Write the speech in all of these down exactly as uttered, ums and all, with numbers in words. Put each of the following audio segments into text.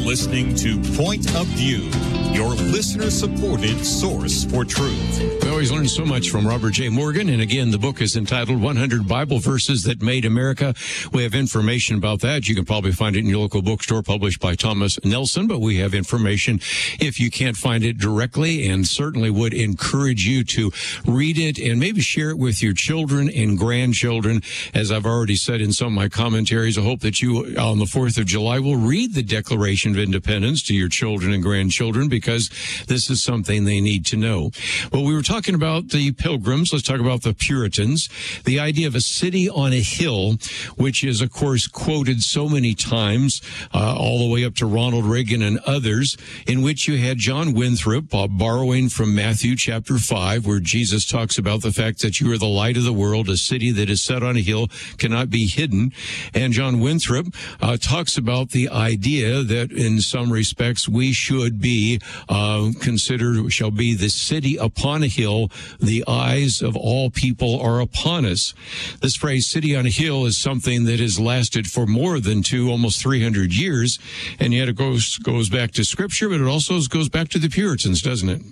listening to Point of View, your listener-supported source for truth. We always learn so much from Robert J. Morgan, and again, the book is entitled one hundred Bible Verses That Made America. We have information about that. You can probably find it in your local bookstore, published by Thomas Nelson, but we have information if you can't find it directly, and certainly would encourage you to read it and maybe share it with your children and grandchildren. As I've already said in some of my commentaries, I hope that you, on the fourth of July, will read the Declaration of Independence to your children and grandchildren, because this is something they need to know. Well, we were talking about the Pilgrims. Let's talk about the Puritans. The idea of a city on a hill, which is, of course, quoted so many times, uh, all the way up to Ronald Reagan and others, in which you had John Winthrop uh, borrowing from Matthew chapter five, where Jesus talks about the fact that you are the light of the world. A city that is set on a hill cannot be hidden. And John Winthrop uh, talks about the idea that in some respects we should be uh, considered, shall be the city upon a hill. The eyes of all people are upon us. This phrase, city on a hill, is something that has lasted for more than two, almost three hundred years. And yet it goes, goes back to Scripture, but it also goes back to the Puritans, doesn't it?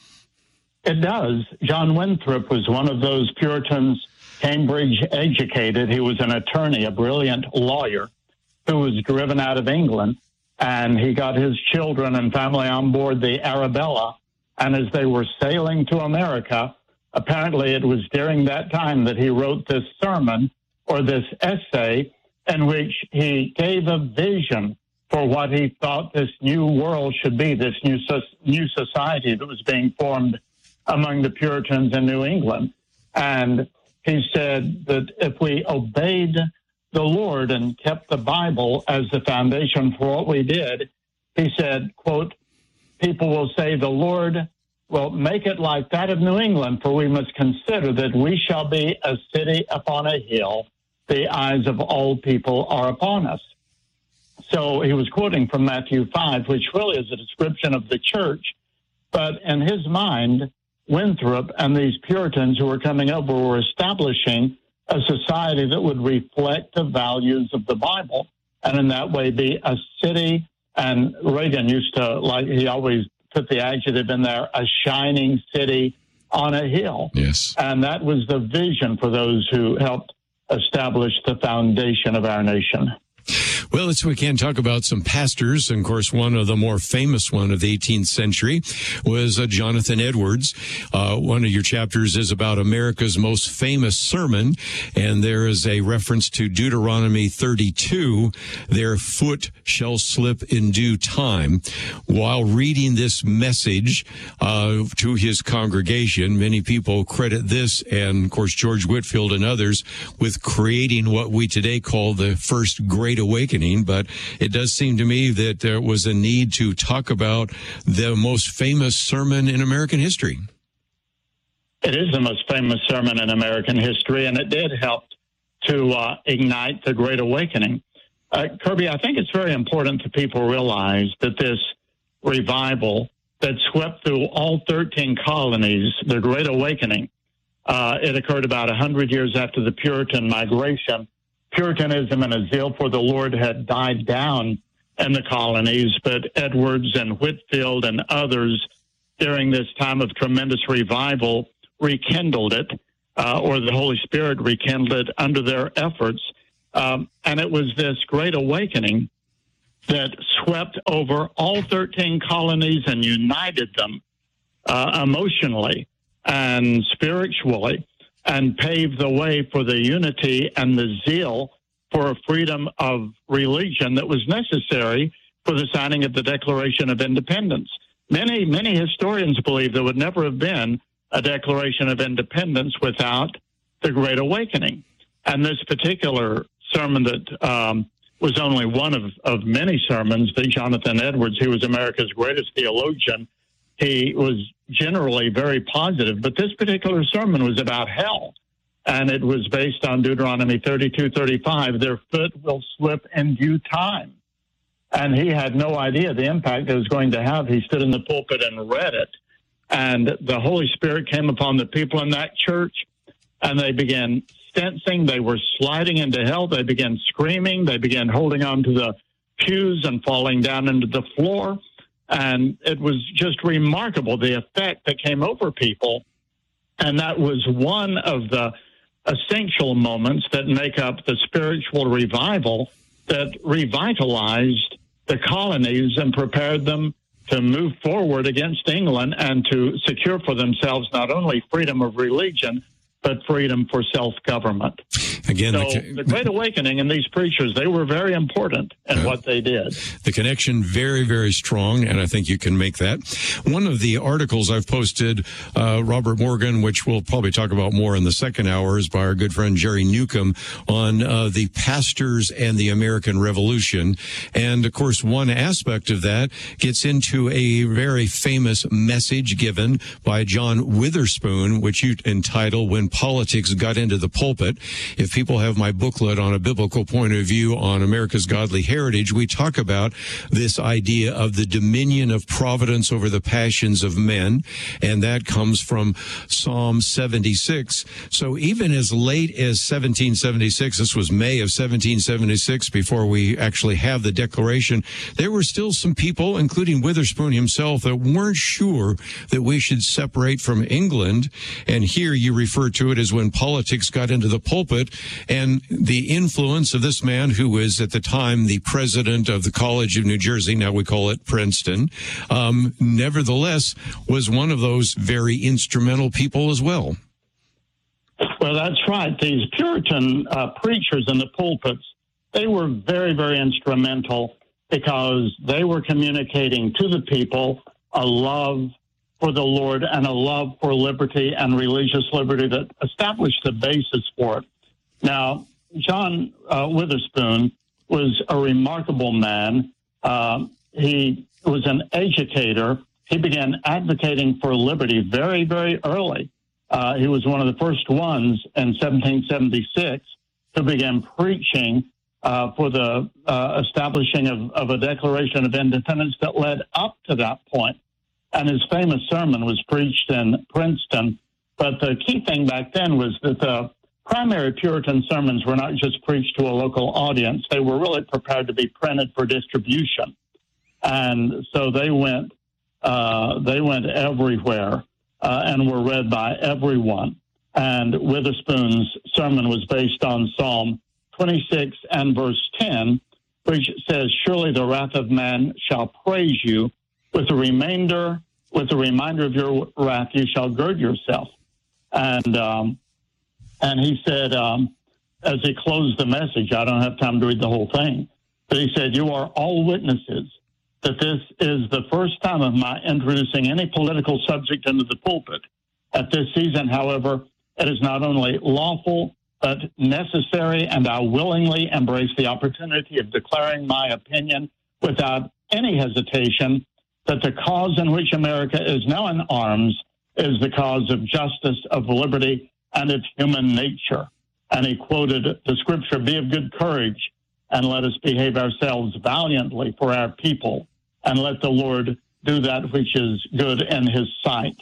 It does. John Winthrop was one of those Puritans, Cambridge educated. He was an attorney, a brilliant lawyer, who was driven out of England. And he got his children and family on board the Arabella. And as they were sailing to America, apparently it was during that time that he wrote this sermon or this essay in which he gave a vision for what he thought this new world should be, this new new society that was being formed among the Puritans in New England. And he said that if we obeyed the Lord and kept the Bible as the foundation for what we did, he said, quote, people will say the Lord will make it like that of New England, for we must consider that we shall be a city upon a hill. The eyes of all people are upon us. So he was quoting from Matthew five, which really is a description of the church. But in his mind, Winthrop and these Puritans who were coming over were establishing a society that would reflect the values of the Bible, and in that way be a city. And Reagan used to, like, he always put the adjective in there, a shining city on a hill. Yes. And that was the vision for those who helped establish the foundation of our nation. Well, let's we can talk about some pastors. And of course, one of the more famous one of the eighteenth century was uh, Jonathan Edwards. Uh, one of your chapters is about America's most famous sermon, and there is a reference to Deuteronomy thirty-two, their foot shall slip in due time. While reading this message uh, to his congregation, many people credit this, and of course, George Whitefield and others, with creating what we today call the first Great Awakening. But it does seem to me that there was a need to talk about the most famous sermon in American history. It is the most famous sermon in American history, and it did help to uh, ignite the Great Awakening. Uh, Kirby, I think it's very important that people realize that this revival that swept through all thirteen colonies, the Great Awakening, uh, it occurred about one hundred years after the Puritan migration. Puritanism and a zeal for the Lord had died down in the colonies, but Edwards and Whitefield and others during this time of tremendous revival rekindled it, uh, or the Holy Spirit rekindled it under their efforts. Um, and it was this Great Awakening that swept over all thirteen colonies and united them uh, emotionally and spiritually, and paved the way for the unity and the zeal for a freedom of religion that was necessary for the signing of the Declaration of Independence. Many, many historians believe there would never have been a Declaration of Independence without the Great Awakening. And this particular sermon that um, was only one of, of many sermons that Jonathan Edwards, who was America's greatest theologian, he was generally very positive, but this particular sermon was about hell, and it was based on Deuteronomy thirty-two thirty-five, their foot will slip in due time. And he had no idea the impact it was going to have. He stood in the pulpit and read it, and the Holy Spirit came upon the people in that church, and they began sensing they were sliding into hell. They began screaming. They began holding on to the pews and falling down into the floor. And it was just remarkable, the effect that came over people. And that was one of the essential moments that make up the spiritual revival that revitalized the colonies and prepared them to move forward against England and to secure for themselves not only freedom of religion, but freedom for self-government. Again, so the, the Great Awakening and these preachers, they were very important in uh, what they did. The connection very, very strong, and I think you can make that. One of the articles I've posted, uh, Robert Morgan, which we'll probably talk about more in the second hour, is by our good friend Jerry Newcomb on uh, the pastors and the American Revolution. And, of course, one aspect of that gets into a very famous message given by John Witherspoon, which you entitle When Politics Got into the Pulpit. If people have my booklet on a biblical point of view on America's godly heritage, we talk about this idea of the dominion of providence over the passions of men, and that comes from Psalm seventy-six. So even as late as seventeen seventy-six, this was May of seventeen seventy-six, before we actually have the Declaration, there were still some people, including Witherspoon himself, that weren't sure that we should separate from England. And here you refer to it as when politics got into the pulpit, and the influence of this man, who was at the time the president of the College of New Jersey, now we call it Princeton, um, nevertheless was one of those very instrumental people as well. Well, that's right. These Puritan uh, preachers in the pulpits, they were very, very instrumental because they were communicating to the people a love for the Lord and a love for liberty and religious liberty that established the basis for it. Now, John uh, Witherspoon was a remarkable man. Uh, he was an educator. He began advocating for liberty very, very early. Uh, he was one of the first ones in seventeen seventy-six to begin preaching uh, for the uh, establishing of, of a Declaration of Independence that led up to that point. And his famous sermon was preached in Princeton. But the key thing back then was that the primary Puritan sermons were not just preached to a local audience. They were really prepared to be printed for distribution. And so they went, uh, they went everywhere uh, and were read by everyone. And Witherspoon's sermon was based on Psalm twenty-six and verse ten, which says, "Surely the wrath of man shall praise you. With the remainder, with the reminder of your wrath, you shall gird yourself." And um, and he said, um, as he closed the message, I don't have time to read the whole thing, but he said, "You are all witnesses that this is the first time of my introducing any political subject into the pulpit. At this season, however, it is not only lawful, but necessary, and I willingly embrace the opportunity of declaring my opinion without any hesitation that the cause in which America is now in arms is the cause of justice, of liberty, and of human nature." And he quoted the scripture, "Be of good courage, and let us behave ourselves valiantly for our people, and let the Lord do that which is good in his sight."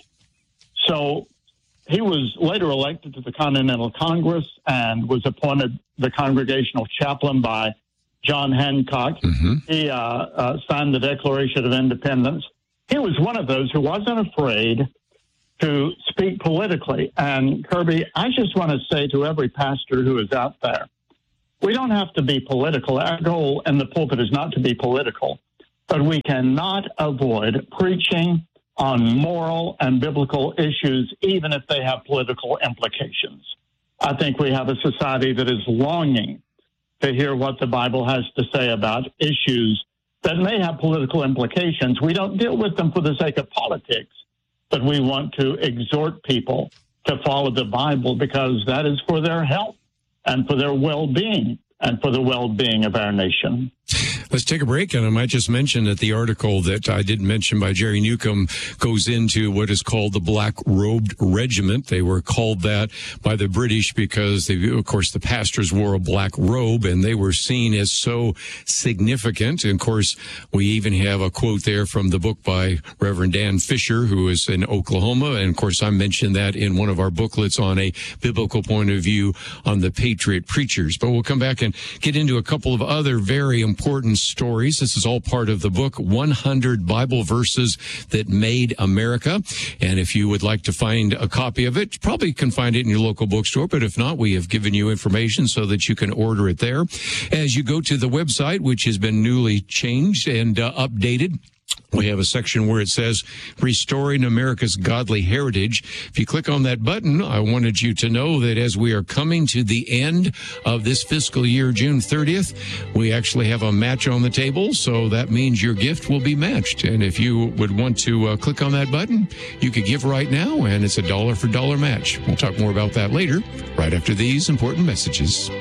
So he was later elected to the Continental Congress and was appointed the Congregational Chaplain by John Hancock. Mm-hmm. He uh, uh, signed the Declaration of Independence. He was one of those who wasn't afraid to speak politically. And, Kirby, I just want to say to every pastor who is out there, we don't have to be political. Our goal in the pulpit is not to be political, but we cannot avoid preaching on moral and biblical issues, even if they have political implications. I think we have a society that is longing to hear what the Bible has to say about issues that may have political implications. We don't deal with them for the sake of politics, but we want to exhort people to follow the Bible because that is for their health and for their well-being and for the well-being of our nation. Let's take a break, and I might just mention that the article that I didn't mention by Jerry Newcomb goes into what is called the Black-Robed Regiment. They were called that by the British because, they, of course, the pastors wore a black robe, and they were seen as so significant. And, of course, we even have a quote there from the book by Reverend Dan Fisher, who is in Oklahoma. And, of course, I mentioned that in one of our booklets on a biblical point of view on the Patriot Preachers. But we'll come back and get into a couple of other very important important stories. This is all part of the book, one hundred Bible Verses That Made America. And if you would like to find a copy of it, you probably can find it in your local bookstore. But if not, we have given you information so that you can order it there. As you go to the website, which has been newly changed and uh, updated, we have a section where it says Restoring America's Godly Heritage. If you click on that button, I wanted you to know that as we are coming to the end of this fiscal year, June thirtieth, we actually have a match on the table. So that means your gift will be matched. And if you would want to uh, click on that button, you could give right now, and it's a dollar for dollar match. We'll talk more about that later, right after these important messages.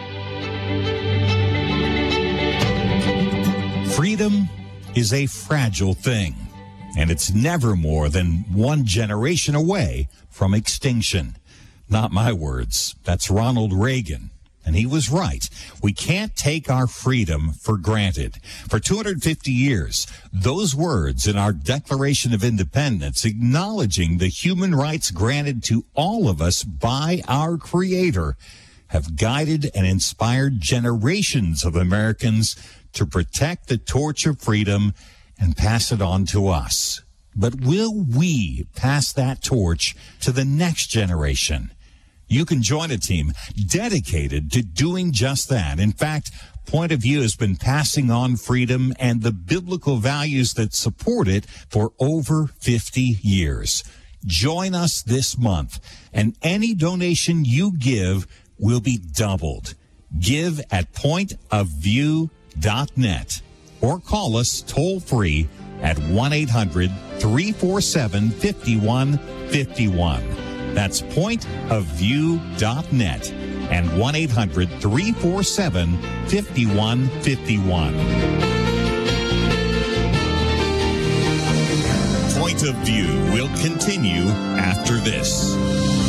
Freedom is a fragile thing, and it's never more than one generation away from extinction. Not my words. That's Ronald Reagan. And he was right. We can't take our freedom for granted. For two hundred fifty years, those words in our Declaration of Independence, acknowledging the human rights granted to all of us by our Creator, have guided and inspired generations of Americans to protect the torch of freedom and pass it on to us. But will we pass that torch to the next generation? You can join a team dedicated to doing just that. In fact, Point of View has been passing on freedom and the biblical values that support it for over fifty years. Join us this month, and any donation you give will be doubled. Give at point of view dot net or call us toll free at one eight hundred three four seven five one five one. That's point of view dot net and one eight hundred three four seven five one five one. Point of View will continue after this.